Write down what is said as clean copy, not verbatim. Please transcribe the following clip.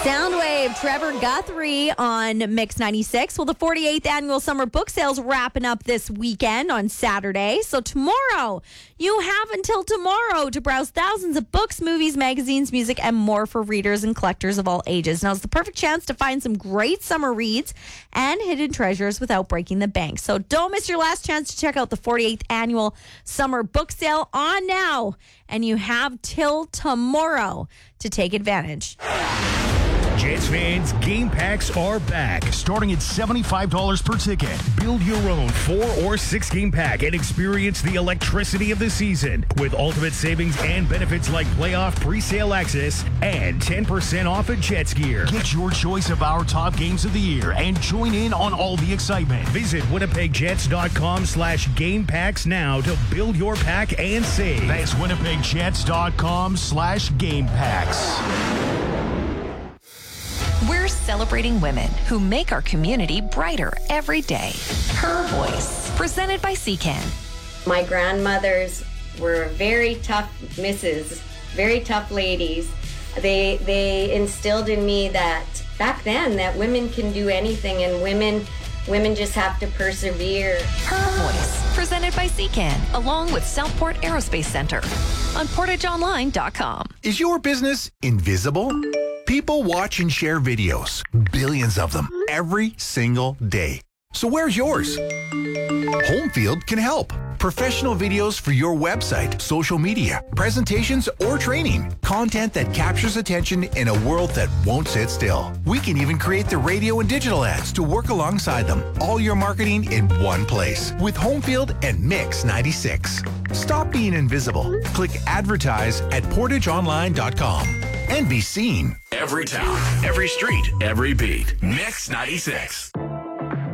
Soundwave, Trevor Guthrie on Mix 96. Well, the 48th annual summer book sale's wrapping up this weekend on Saturday. So tomorrow, you have until tomorrow to browse thousands of books, movies, magazines, music, and more for readers and collectors of all ages. Now, it's the perfect chance to find some great summer reads and hidden treasures without breaking the bank. So don't miss your last chance to check out the 48th annual summer book sale on now. And you have till tomorrow to take advantage. Jets fans, game packs are back. Starting at $75 per ticket. Build your own 4 or 6 game pack and experience the electricity of the season with ultimate savings and benefits like playoff pre-sale access and 10% off at Jets gear. Get your choice of our top games of the year and join in on all the excitement. Visit winnipegjets.com/game packs now to build your pack and save. That's winnipegjets.com/game packs. We're celebrating women who make our community brighter every day. Her Voice, presented by CCAN. My grandmothers were very tough misses, very tough ladies. They instilled in me that back then that women can do anything and women just have to persevere. Her Voice, presented by CCAN, along with Southport Aerospace Center on portageonline.com. Is your business invisible? People watch and share videos, billions of them, every single day. So where's yours? Homefield can help. Professional videos for your website, social media, presentations, or training. Content that captures attention in a world that won't sit still. We can even create the radio and digital ads to work alongside them. All your marketing in one place with Homefield and Mix 96. Stop being invisible. Click advertise at portageonline.com and be seen. Every town, every street, every beat. Mix 96.